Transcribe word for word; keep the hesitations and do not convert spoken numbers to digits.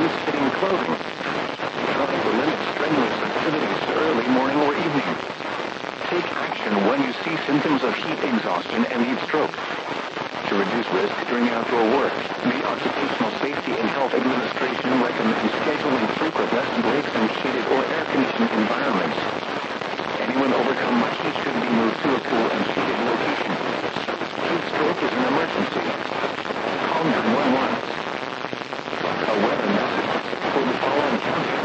loose-fitting clothing. Try to limit strenuous activities early morning or evening. Take action when you see symptoms of heat exhaustion and heat stroke. To reduce risk during outdoor work, the Occupational Safety and Health Administration